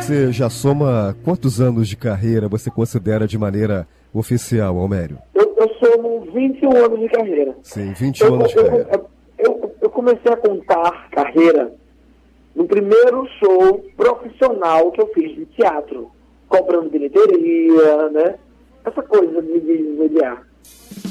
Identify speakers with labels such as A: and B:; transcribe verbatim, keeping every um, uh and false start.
A: Você já soma quantos anos de carreira você considera de maneira oficial, Almério?
B: Eu, eu somo vinte e um anos de carreira.
A: Sim, vinte e um anos de
B: eu,
A: carreira.
B: Eu, eu, eu comecei a contar carreira no primeiro show profissional que eu fiz de teatro, cobrando bilheteria, né? Essa coisa de, de, de, de